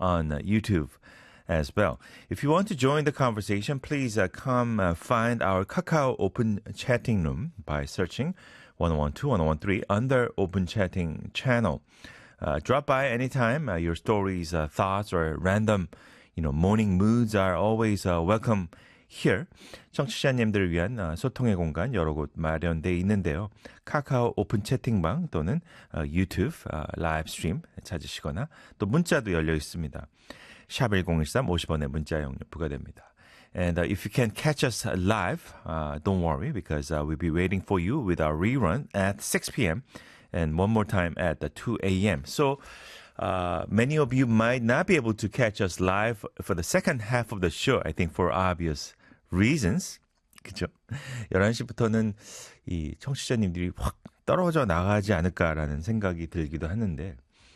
on YouTube as well. If you want to join the conversation, please come find our Kakao Open Chatting Room by searching 1012, 1013 under Open Chatting channel. Drop by anytime. Your stories, thoughts, or random, morning moods are always welcome here. 청취자님들을 위한 소통의 공간 여러 곳 마련되어 있는데요. 카카오 오픈 채팅방 또는 유튜브 라이브 스트림 찾으시거나 또 문자도 열려 있습니다. 샵 1013 50원의 문자 용료 부과됩니다. And if you can't catch us live, don't worry because we'll be waiting for you with our rerun at 6 p.m. and one more time at 2 a.m. So many of you might not be able to catch us live for the second half of the show, I think for obvious reasons. 그죠? 11시부터는 이 청취자님들이 확 떨어져 나가지 않을까라는 생각이 들기도 하는데,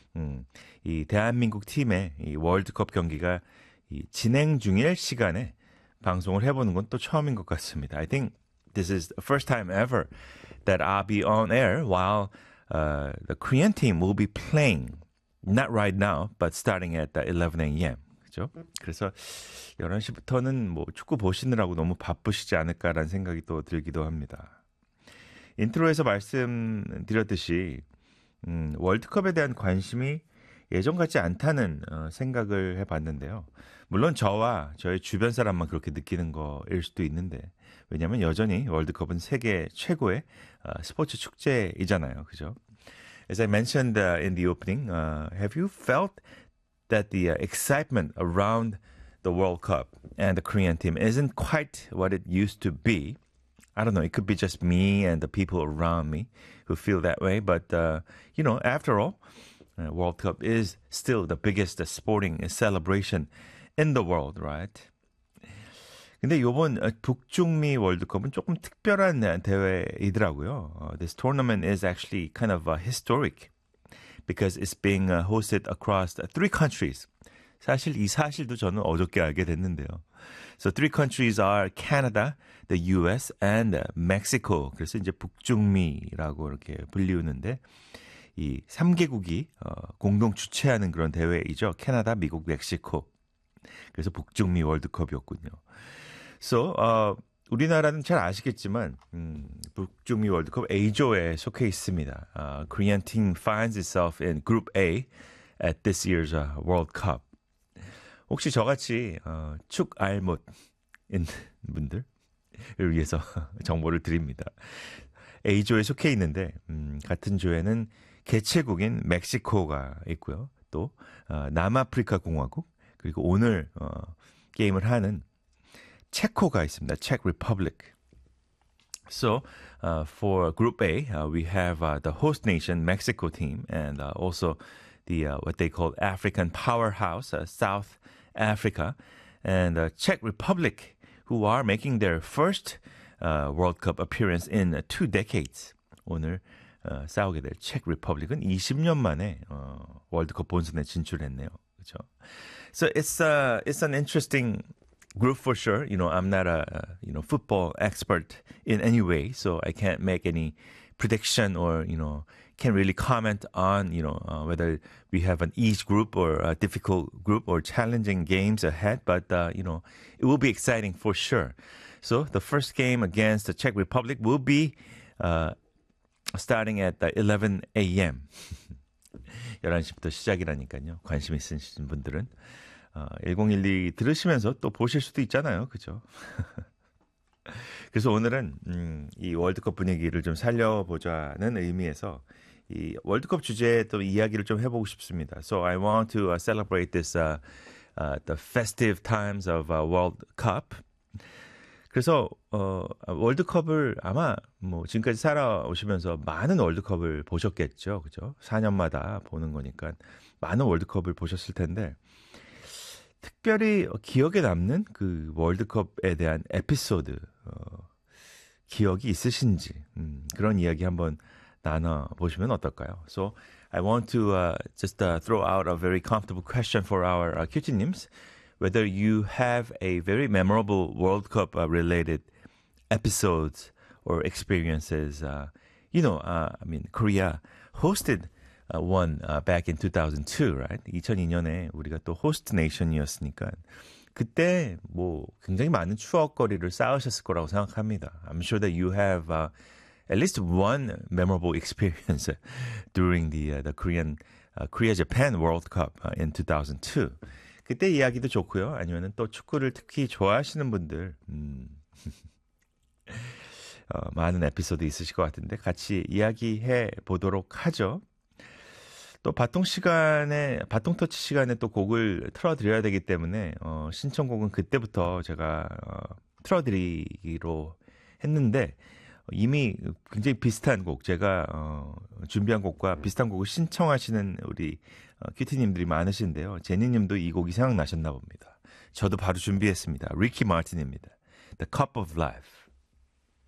이 대한민국 팀의 이 월드컵 경기가 이 진행 중일 시간에 방송을 해보는 건 또 처음인 것 같습니다. I think this is the first time ever that I'll be on air while the Korean team will be playing. Not right now, but starting at 11 a.m. 그죠? 그래서 11시부터는 뭐 축구 보시느라고 너무 바쁘시지 않을까라는 생각이 또 들기도 합니다. 인트로에서 말씀드렸듯이 월드컵에 대한 관심이 예전 같지 않다는 생각을 해봤는데요. 물론 저와 저의 주변 사람만 그렇게 느끼는 거일 수도 있는데 왜냐하면 여전히 월드컵은 세계 최고의 스포츠 축제이잖아요. 그죠? As I mentioned in the opening, have you felt that the excitement around the World Cup and the Korean team isn't quite what it used to be? I don't know, it could be just me and the people around me who feel that way. But, after all, World Cup is still the biggest sporting celebration in the world, right? 근데 이번 북중미 월드컵은 조금 특별한 대회이더라고요. This tournament is actually kind of historic because it's being hosted across 3 countries. 사실 이 사실도 저는 어저께 알게 됐는데요. So 3 countries are Canada, the US, and Mexico. 그래서 이제 북중미라고 이렇게 불리우는데 이 3개국이 공동 주최하는 그런 대회이죠. 캐나다, 미국, 멕시코. 그래서 북중미 월드컵이었군요. So, 우리나라는 잘 아시겠지만 북중미 월드컵 A조에 속해 있습니다. Korean team finds itself in Group A at this year's World Cup. 혹시 저같이 축 알못인 분들을 위해서 정보를 드립니다. A조에 속해 있는데 같은 조에는 개최국인 멕시코가 있고요. 또 남아프리카 공화국 그리고 오늘 게임을 하는 체코가 있습니다. Czech Republic. So, for Group A, we have the host nation Mexico team and also the what they call African powerhouse, South Africa, and Czech Republic, who are making their first World Cup appearance in 2 decades. 오늘 싸우게 될 Czech Republic은 20년 만에 월드컵 본선에 진출했네요. 그렇죠? So it's an interesting group for sure. I'm not a football expert in any way, so I can't make any prediction or can't really comment on whether we have an easy group or a difficult group or challenging games ahead. But it will be exciting for sure. So the first game against the Czech Republic will be starting at 11 a.m. 11시부터 시작이라니까요. 관심 있으신 분들은 1012 들으시면서 또 보실 수도 있잖아요. 그죠? 그래서 오늘은 이 월드컵 분위기를 좀 살려보자는 의미에서 이 월드컵 주제에 또 이야기를 좀 해보고 싶습니다. So I want to celebrate this the festive times of World Cup. 그래서 월드컵을 아마 뭐 지금까지 살아오시면서 많은 월드컵을 보셨겠죠. 그죠? 4년마다 보는 거니까 많은 월드컵을 보셨을 텐데 특별히 기억에 남는 그 월드컵에 대한 에피소드 기억이 있으신지 그런 이야기 한번 나눠보시면 어떨까요? So I want to just throw out a very comfortable question for our 큐티님s. Whether you have a very memorable World Cup related episodes or experiences. I mean, Korea hosted won back in 2002, right? 2002년에 우리가 또 호스트 네이션이었으니까 그때 뭐 굉장히 많은 추억거리를 쌓으셨을 거라고 생각합니다. I'm sure that you have at least one memorable experience during the Korean Korea Japan World Cup in 2002. 그때 이야기도 좋고요. 아니면은 또 축구를 특히 좋아하시는 분들 많은 에피소드 있으실 것 같은데 같이 이야기해 보도록 하죠. 또 바통 터치 시간에 또 곡을 틀어드려야 되기 때문에 신청곡은 그때부터 제가 틀어드리기로 했는데 이미 굉장히 비슷한 곡, 제가 준비한 곡과 비슷한 곡을 신청하시는 우리 큐티님들이 많으신데요. 제니님도 이 곡이 생각나셨나 봅니다. 저도 바로 준비했습니다. 리키 마틴입니다. The Cup of Life.